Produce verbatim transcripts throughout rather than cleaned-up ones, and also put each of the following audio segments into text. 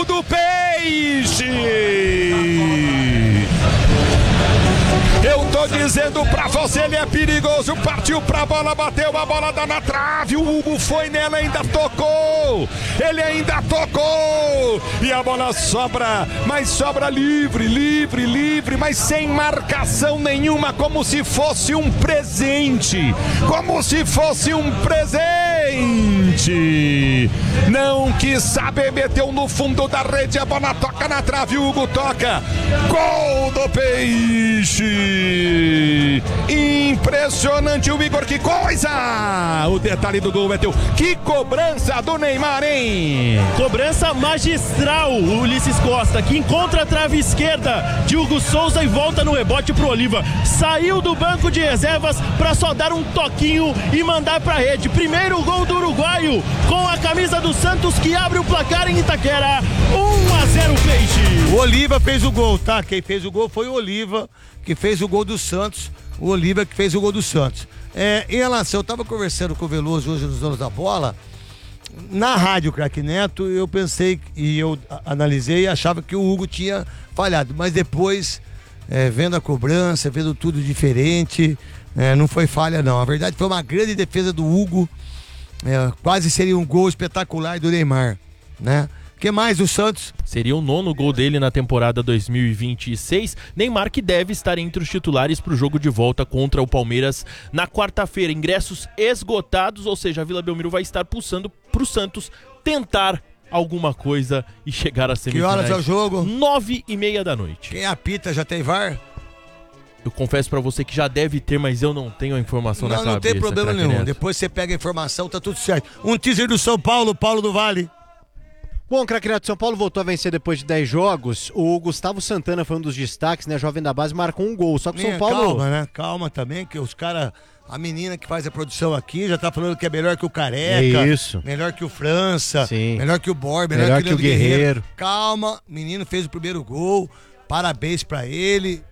do Peixe! Eu tô dizendo pra você, ele é perigoso, partiu pra bola, bateu a bola, dá na trave, o Hugo foi nela, ainda tocou, ele ainda tocou, e a bola sobra, mas sobra livre, livre, livre, mas sem marcação nenhuma, como se fosse um presente, como se fosse um presente, não quis saber, meteu no fundo da rede, a bola toca na trave, o Hugo toca, gol do Peixe! Impressionante o Igor, que coisa! O detalhe do gol é teu. Que cobrança do Neymar, hein? Cobrança magistral, o Ulisses Costa, que encontra a trave esquerda de Hugo Souza e volta no rebote pro Oliva. Saiu do banco de reservas para só dar um toquinho e mandar pra rede. Primeiro gol do uruguaio com a camisa do Santos, que abre o placar em Itaquera. um a zero Peixe. O Oliva fez o gol, tá? Quem fez o gol foi o Oliva, que fez o gol do Santos. O Oliva que fez o gol do Santos. É, em relação, eu tava conversando com o Veloso hoje nos Donos da Bola. Na rádio Craque Neto, eu pensei e eu analisei e achava que o Hugo tinha falhado. Mas depois, é, vendo a cobrança, vendo tudo diferente, é, não foi falha não. A verdade foi uma grande defesa do Hugo. É, quase seria um gol espetacular do Neymar, né? O que mais o Santos? Seria o nono gol dele na temporada dois mil e vinte e seis. Neymar, que deve estar entre os titulares para o jogo de volta contra o Palmeiras na quarta-feira. Ingressos esgotados, ou seja, a Vila Belmiro vai estar pulsando para o Santos tentar alguma coisa e chegar a semifinais. Que horas é o jogo? Nove e meia da noite. Quem apita já tem V A R? Eu confesso pra você que já deve ter, mas eu não tenho a informação não, na cabeça. Não tem problema nenhum. Neto. Depois você pega a informação, tá tudo certo. Um teaser do São Paulo, Paulo do Vale. Bom, Craque Neto, São Paulo voltou a vencer depois de dez jogos. O Gustavo Santana foi um dos destaques, né? Jovem da base, marcou um gol. Só que o São Paulo... Calma, né? Calma também, que os caras... A menina que faz a produção aqui já tá falando que é melhor que o Careca. Isso. Melhor que o França. Sim. Melhor que o Borba. Melhor, melhor que, que o Guerreiro. Guerreiro. Calma, menino fez o primeiro gol. Parabéns pra ele.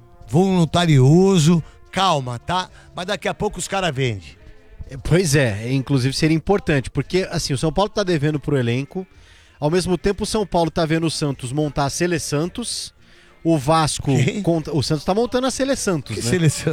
Voluntarioso. Calma, tá? Mas daqui a pouco os caras vendem. Pois é, inclusive seria importante, porque assim, o São Paulo tá devendo pro elenco. Ao mesmo tempo, o São Paulo tá vendo o Santos montar a Sele Santos. O Vasco... Conta, o Santos tá montando a Sele Santos, Que né? seleção?